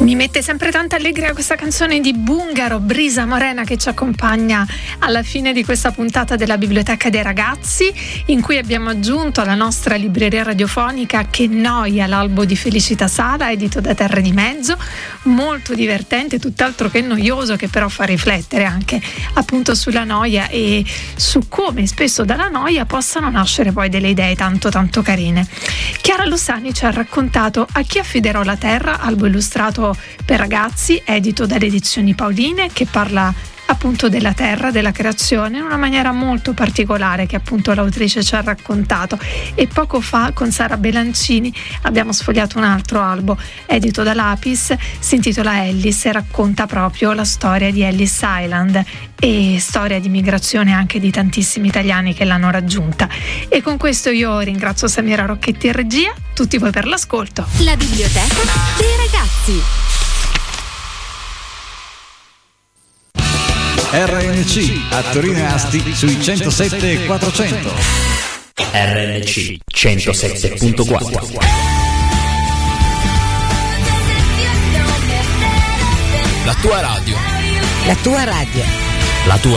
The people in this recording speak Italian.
Mi mette sempre tanta allegria questa canzone di Bungaro, Brisa Morena, che ci accompagna alla fine di questa puntata della Biblioteca dei Ragazzi, in cui abbiamo aggiunto alla nostra libreria radiofonica Che noia, l'albo di Felicita Sala, edito da Terre di Mezzo, molto divertente, tutt'altro che noioso, che però fa riflettere anche appunto sulla noia e su come spesso dalla noia possano nascere poi delle idee tanto tanto carine. Chiara Lussani ci ha raccontato A chi affiderò la terra, albo illustrato per ragazzi, edito dalle edizioni Pauline, che parla appunto della terra, della creazione, in una maniera molto particolare che appunto l'autrice ci ha raccontato. E poco fa con Sara Belancini abbiamo sfogliato un altro albo edito da Lapis, si intitola Ellis e racconta proprio la storia di Ellis Island e storia di migrazione anche di tantissimi italiani che l'hanno raggiunta. E con questo io ringrazio Samira Rocchetti in regia, tutti voi per l'ascolto. La Biblioteca dei Ragazzi. RNC a Torino e Asti sui 107 e 400. RNC 107.4. La tua radio. La tua radio. La tua